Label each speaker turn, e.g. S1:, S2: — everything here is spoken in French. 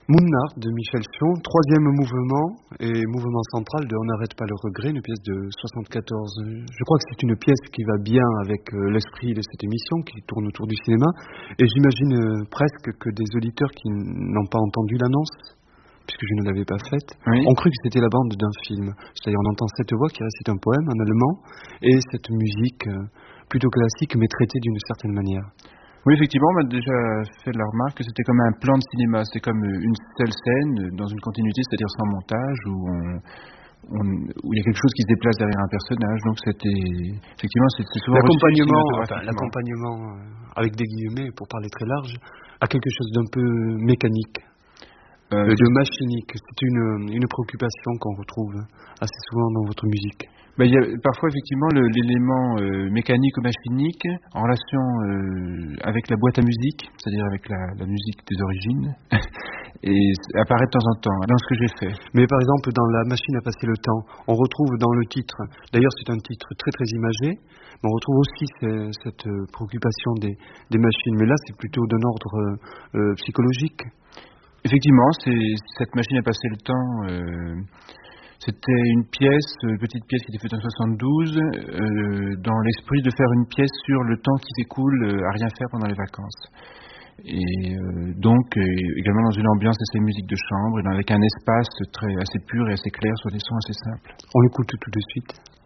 S1: Moonart de Michel Chion, troisième mouvement et mouvement central de On n'arrête pas le regret, une pièce de 74. Je crois que c'est une pièce qui va bien avec l'esprit de cette émission qui tourne autour du cinéma. Et j'imagine presque que des auditeurs qui n'ont pas entendu l'annonce, puisque je ne l'avais pas faite,
S2: Oui.
S1: ont cru que c'était la bande d'un film. C'est-à-dire on entend cette voix qui récite un poème en allemand et cette musique plutôt classique mais traitée d'une certaine manière.
S2: Oui, effectivement, on m'a déjà fait la remarque que c'était comme un plan de cinéma, c'était comme une seule scène dans une continuité, c'est-à-dire sans montage, où il y a quelque chose qui se déplace derrière un personnage. Donc c'était effectivement c'est souvent
S1: l'accompagnement avec des guillemets pour parler très large a quelque chose d'un peu mécanique, de machinique. C'est une préoccupation qu'on retrouve assez souvent dans votre musique.
S2: Il y a parfois effectivement l'élément mécanique ou machinique en relation avec la boîte à musique, c'est-à-dire avec la musique des origines, et apparaît de temps en temps dans ce que j'ai fait.
S1: Mais par exemple dans La machine à passer le temps, on retrouve dans le titre, d'ailleurs c'est un titre très très imagé, mais on retrouve aussi cette préoccupation des machines, mais là c'est plutôt d'un ordre psychologique.
S2: Effectivement, cette machine à passer le temps. C'était une petite pièce qui était faite en 72, dans l'esprit de faire une pièce sur le temps qui s'écoule à rien faire pendant les vacances. Et donc également dans une ambiance assez musique de chambre, et avec un espace assez pur et assez clair sur des sons assez simples.
S1: On l'écoute tout de suite.